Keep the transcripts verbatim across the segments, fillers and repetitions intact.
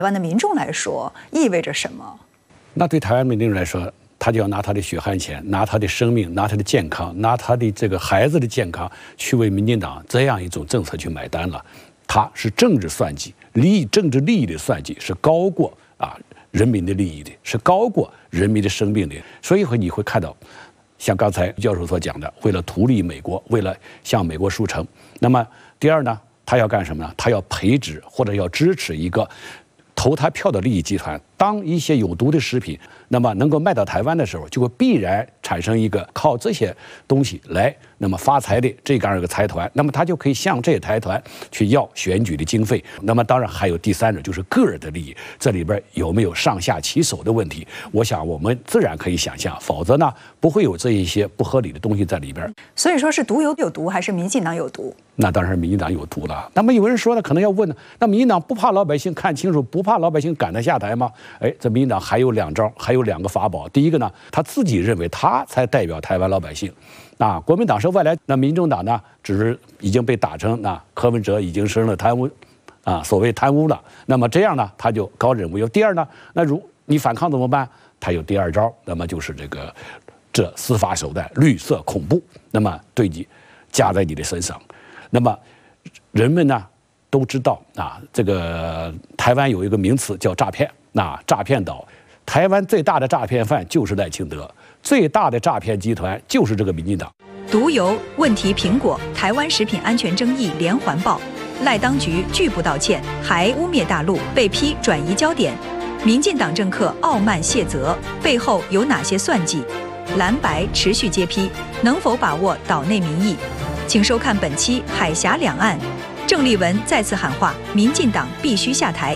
台湾的民众来说意味着什么？ 那对台湾民众来说，他就要拿他的血汗钱，拿他的生命，拿他的健康，拿他的这个孩子的健康，去为民进党这样一种政策去买单了。他是政治算计，利益政治利益的算计是高过啊人民的利益的，是高过人民的生命的。所以会你会看到，像刚才教授所讲的，为了图利美国，为了向美国输诚。那么第二呢，他要干什么呢？他要培植或者要支持一个投他票的利益集团。当一些有毒的食品那么能够卖到台湾的时候，就会必然产生一个靠这些东西来那么发财的这样一个财团，那么他就可以向这些财团去要选举的经费。那么当然还有第三种，就是个人的利益，这里边有没有上下其手的问题？我想我们自然可以想象，否则呢不会有这一些不合理的东西在里边。 所以说是毒瘤有毒，还是民进党有毒？ 那当然是民进党有毒了。那么有人说呢，可能要问呢，那民进党不怕老百姓看清楚，不怕老百姓赶他下台吗？哎，这民进党还有两招，还有两个法宝。第一个呢，他自己认为他才代表台湾老百姓，啊，国民党是外来，那民众党呢，只是已经被打成那柯文哲已经生了贪污，啊，所谓贪污了。那么这样呢，他就高枕无忧。第二呢，那如你反抗怎么办？他有第二招，那么就是这个这司法手段绿色恐怖，那么对你加在你的身上。那么人们呢都知道啊，这个台湾有一个名词叫诈骗，那诈骗岛，台湾最大的诈骗犯就是赖清德，最大的诈骗集团就是这个民进党。 毒油问题，苹果台湾食品安全争议连环爆，赖当局拒不道歉，还污蔑大陆，被批转移焦点。民进党政客傲慢卸责，背后有哪些算计？蓝白持续揭批，能否把握岛内民意？请收看本期《海峡两岸》，郑丽文再次喊话：民进党必须下台。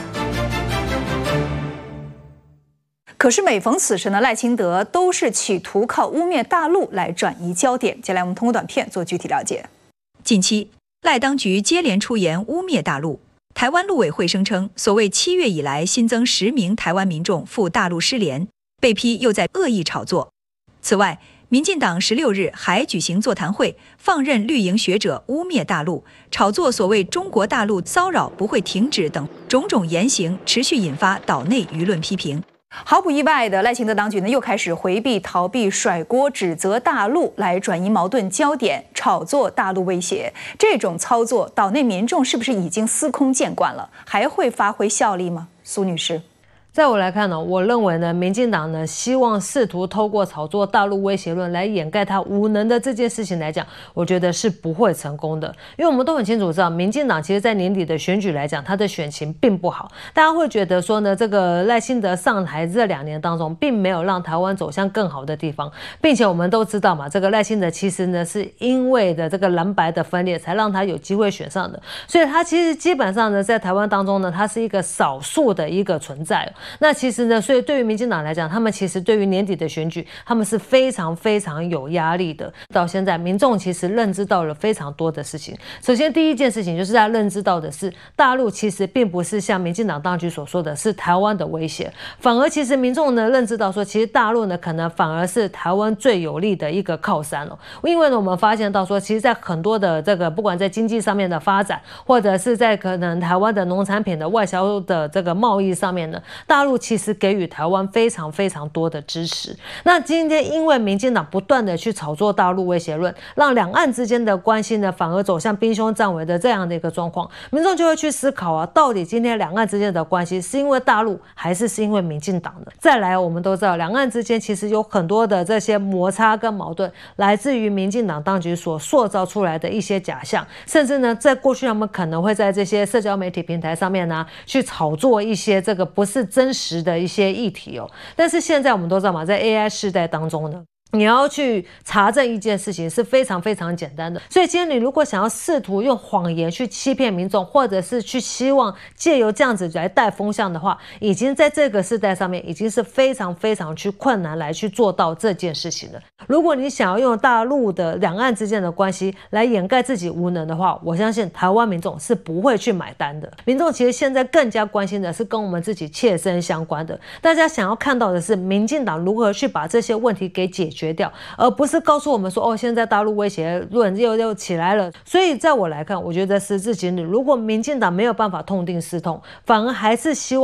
可是每逢此时呢，赖清德都是企图靠污蔑大陆来转移焦点。接下来我们通过短片做具体了解。 近期，赖当局接连出言污蔑大陆。台湾陆委会声称，所谓七月以来新增十名台湾民众赴大陆失联，被批又在恶意炒作。此外，民进党十六日还举行座谈会，放任绿营学者污蔑大陆，炒作所谓中国大陆骚扰不会停止等种种言行，持续引发岛内舆论批评。 毫不意外的，赖清德当局呢又开始回避、逃避、甩锅、指责大陆，来转移矛盾焦点，炒作大陆威胁。这种操作，岛内民众是不是已经司空见惯了？还会发挥效力吗？苏女士。 在我来看呢，我认为呢，民进党呢希望试图透过炒作大陆威胁论来掩盖他无能的这件事情来讲，我觉得是不会成功的。因为我们都很清楚知道，民进党其实在年底的选举来讲，他的选情并不好。大家会觉得说呢，这个赖清德上台这两年当中，并没有让台湾走向更好的地方，并且我们都知道嘛，这个赖清德其实呢是因为的这个蓝白的分裂，才让他有机会选上的。所以他其实基本上呢，在台湾当中呢，他是一个少数的一个存在。那其实呢，所以对于民进党来讲，他们其实对于年底的选举，他们是非常非常有压力的。到现在，民众其实认知到了非常多的事情。首先，第一件事情就是大家认知到的是，大陆其实并不是像民进党当局所说的是台湾的威胁，反而其实民众呢认知到说，其实大陆呢可能反而是台湾最有力的一个靠山哦。因为呢，我们发现到说，其实在很多的这个不管在经济上面的发展，或者是在可能台湾的农产品的外销的这个贸易上面呢，大陆其实给予台湾非常非常多的支持。那今天因为民进党不断的去炒作大陆威胁论，让两岸之间的关系呢反而走向兵凶战危的这样的一个状况，民众就会去思考啊，到底今天两岸之间的关系是因为大陆还是是因为民进党的？再来，我们都知道两岸之间其实有很多的这些摩擦跟矛盾，来自于民进党当局所塑造出来的一些假象，甚至呢，在过去他们可能会在这些社交媒体平台上面呢去炒作一些这个不是真实的一些议题哦。但是现在我们都知道嘛，在 A I 时代当中呢，你要去查证一件事情是非常非常简单的。所以今天你如果想要试图用谎言去欺骗民众，或者是去希望借由这样子来带风向的话，已经在这个时代上面已经是非常非常去困难来去做到这件事情了。如果你想要用大陆的两岸之间的关系来掩盖自己无能的话，我相信台湾民众是不会去买单的。民众其实现在更加关心的是跟我们自己切身相关的，大家想要看到的是民进党如何去把这些问题给解决掉，而不是告诉我们说哦，现在大陆威胁论又又起来了。所以在我来看，我觉得时至今日，如果民进党没有办法痛定思痛，反而还是希望